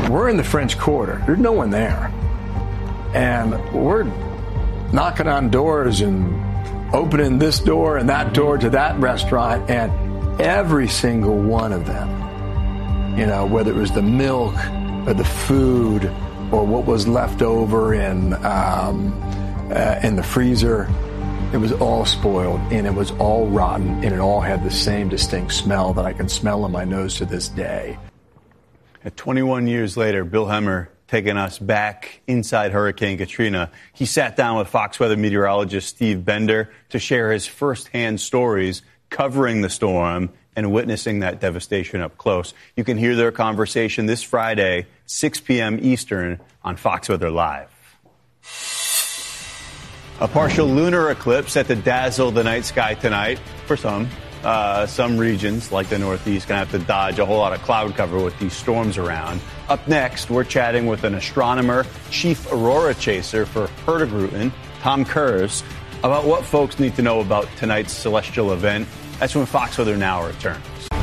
we're in the French Quarter. There's no one there. And we're knocking on doors and opening this door and that door to that restaurant, and every single one of them, you know, whether it was the milk or the food or what was left over in the freezer, it was all spoiled and it was all rotten, and it all had the same distinct smell that I can smell in my nose to this day. At 21 years later, Bill Hemmer taking us back inside Hurricane Katrina. He sat down with Fox Weather meteorologist Steve Bender to share his firsthand stories covering the storm and witnessing that devastation up close. You can hear their conversation this Friday, 6 p.m. Eastern on Fox Weather Live. A partial lunar eclipse set to dazzle the night sky tonight for some. Some regions, like the Northeast, going to have to dodge a whole lot of cloud cover with these storms around. Up next, we're chatting with an astronomer, chief aurora chaser for Hurtigruten, Tom Kurz, about what folks need to know about tonight's celestial event. That's when Fox Weather Now returns.